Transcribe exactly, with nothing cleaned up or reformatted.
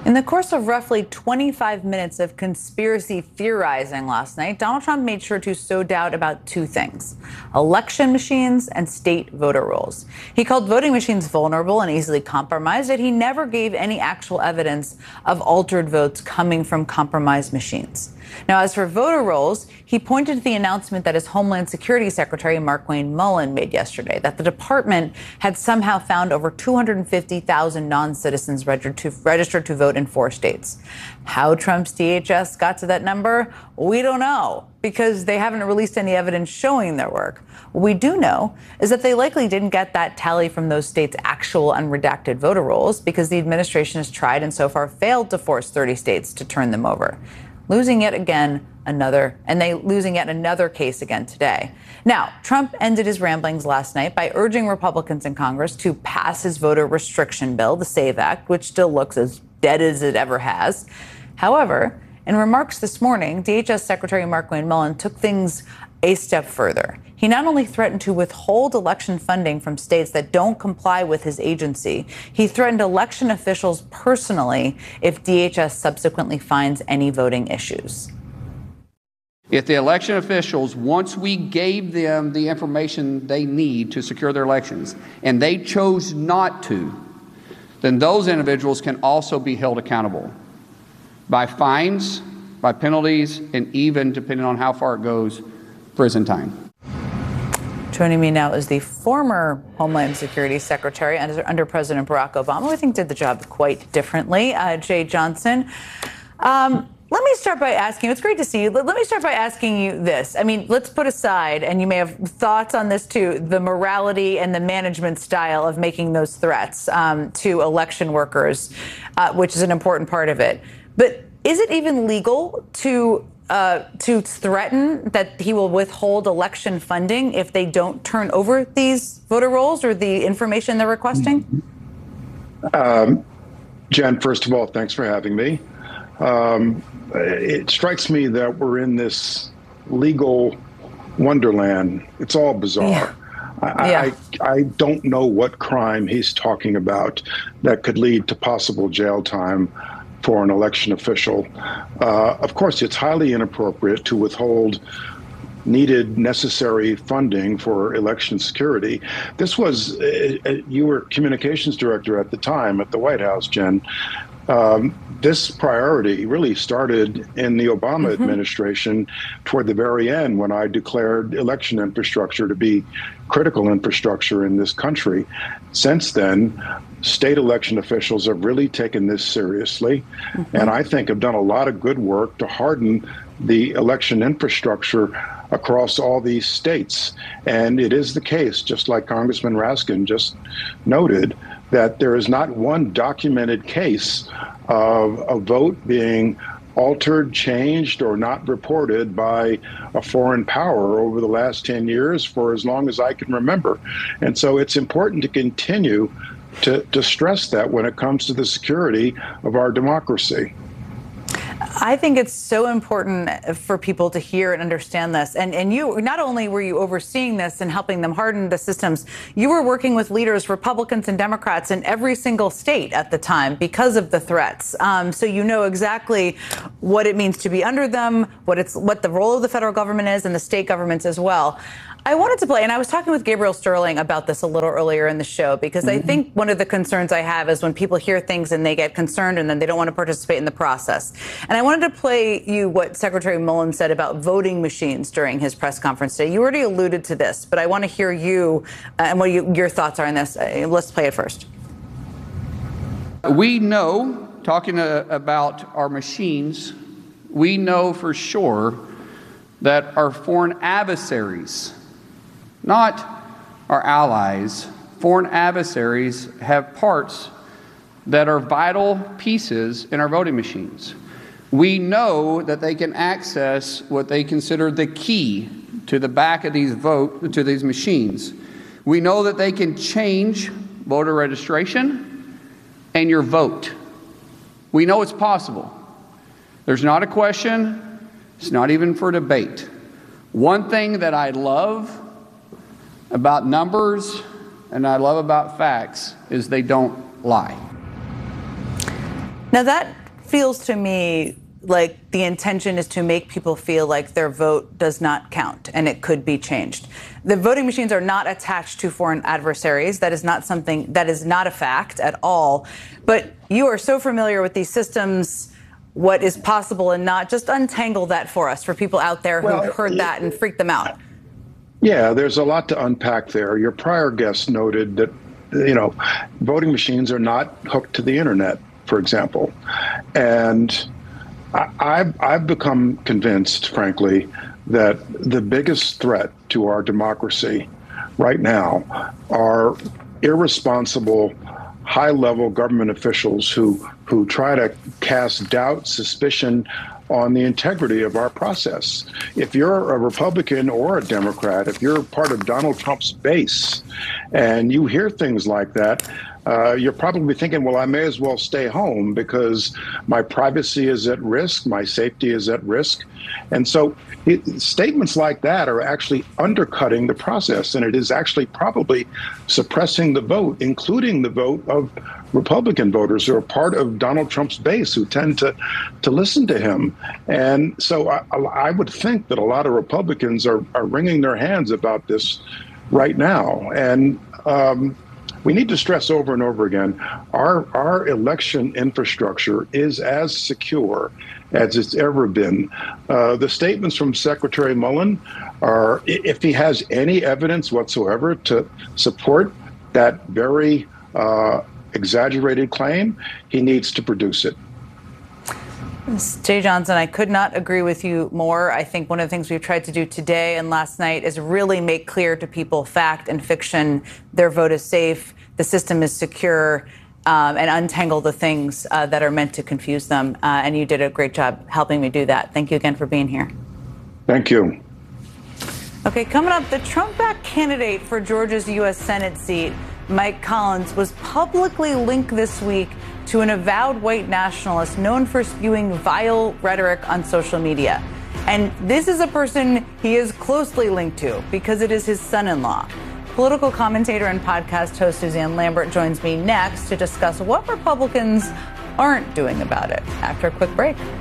In the course of roughly twenty-five minutes of conspiracy theorizing last night, Donald Trump made sure to sow doubt about two things: election machines and state voter rolls. He called voting machines vulnerable and easily compromised, yet he never gave any actual evidence of altered votes coming from compromised machines. Now, as for voter rolls, he pointed to the announcement that his Homeland Security Secretary Markwayne Mullin made yesterday, that the department had somehow found over two hundred fifty thousand non-citizens registered to, registered to vote in four states. How Trump's D H S got to that number, we don't know, because they haven't released any evidence showing their work. What we do know is that they likely didn't get that tally from those states' actual unredacted voter rolls, because the administration has tried and so far failed to force thirty states to turn them over, losing yet again another, and they losing yet another case again today. Now, Trump ended his ramblings last night by urging Republicans in Congress to pass his voter restriction bill, the SAVE Act, which still looks as dead as it ever has. However, in remarks this morning, D H S Secretary Markwayne Mullin took things a step further. He not only threatened to withhold election funding from states that don't comply with his agency, he threatened election officials personally if D H S subsequently finds any voting issues. If the election officials, once we gave them the information they need to secure their elections, and they chose not to, then those individuals can also be held accountable by fines, by penalties, and even, depending on how far it goes, prison time. Joining me now is the former Homeland Security Secretary under, under President Barack Obama, who I think did the job quite differently, uh, Jeh Johnson. Um, let me start by asking you, it's great to see you. Let, let me start by asking you this. I mean, let's put aside, and you may have thoughts on this too, the morality and the management style of making those threats um, to election workers, uh, which is an important part of it. But is it even legal to Uh, to threaten that he will withhold election funding if they don't turn over these voter rolls or the information they're requesting? Um, Jen, first of all, thanks for having me. Um, it strikes me that we're in this legal wonderland. It's all bizarre. Yeah. I, yeah. I, I don't know what crime he's talking about that could lead to possible jail time for an election official. Uh, of course, it's highly inappropriate to withhold needed, necessary funding for election security. This was, uh, you were communications director at the time at the White House, Jen. Um, this priority really started in the Obama mm-hmm. administration toward the very end, when I declared election infrastructure to be critical infrastructure in this country. Since then, state election officials have really taken this seriously, mm-hmm. and I think have done a lot of good work to harden the election infrastructure across all these states. And it is the case, just like Congressman Raskin just noted, that there is not one documented case of a vote being altered, changed, or not reported by a foreign power over the last ten years for as long as I can remember. And so it's important to continue to, to stress that when it comes to the security of our democracy. I think it's so important for people to hear and understand this. And and you, not only were you overseeing this and helping them harden the systems, you were working with leaders, Republicans and Democrats, in every single state at the time because of the threats. Um, so you know exactly what it means to be under them, what it's what the role of the federal government is, and the state governments as well. I wanted to play, and I was talking with Gabriel Sterling about this a little earlier in the show, because mm-hmm. I think one of the concerns I have is when people hear things and they get concerned and then they don't want to participate in the process. And I wanted to play you what Secretary Mullin said about voting machines during his press conference today. You already alluded to this, but I want to hear you uh, and what you, your thoughts are on this. Uh, let's play it first. We know, talking uh, about our machines, we know for sure that our foreign adversaries, not our allies, foreign adversaries have parts that are vital pieces in our voting machines. We know that they can access what they consider the key to the back of these vote to these machines. We know that they can change voter registration and your vote. We know it's possible. There's not a question. It's not even for debate. One thing that I love about numbers and I love about facts is they don't lie. Now that feels to me like the intention is to make people feel like their vote does not count and it could be changed. The voting machines are not attached to foreign adversaries. That is not something, that is not a fact at all. But you are so familiar with these systems, what is possible and not. Just untangle that for us, for people out there who Well, heard that and freaked them out. Yeah, there's a lot to unpack there. Your prior guest noted that, you know, voting machines are not hooked to the internet, for example. And I, I've, I've become convinced, frankly, that the biggest threat to our democracy right now are irresponsible, high-level government officials who, who try to cast doubt, suspicion on the integrity of our process. If you're a Republican or a Democrat, if you're part of Donald Trump's base and you hear things like that, uh, you're probably thinking, well, I may as well stay home because my privacy is at risk, my safety is at risk. And so it, statements like that are actually undercutting the process, and it is actually probably suppressing the vote, including the vote of Republican voters who are part of Donald Trump's base, who tend to, to listen to him. And so I, I would think that a lot of Republicans are, are wringing their hands about this right now. And um, we need to stress over and over again, our, our election infrastructure is as secure as it's ever been. Uh, the statements from Secretary Mullen are, if he has any evidence whatsoever to support that very uh, exaggerated claim, he needs to produce it. Jay Johnson, I could not agree with you more. I think one of the things we've tried to do today and last night is really make clear to people fact and fiction. Their vote is safe, the system is secure, um, and untangle the things uh, that are meant to confuse them. Uh, and you did a great job helping me do that. Thank you again for being here. Thank you. Okay, coming up, the Trump-backed candidate for Georgia's U S Senate seat, Mike Collins, was publicly linked this week to an avowed white nationalist known for spewing vile rhetoric on social media. And this is a person he is closely linked to because it is his son-in-law. Political commentator and podcast host Suzanne Lambert joins me next to discuss what Republicans aren't doing about it after a quick break.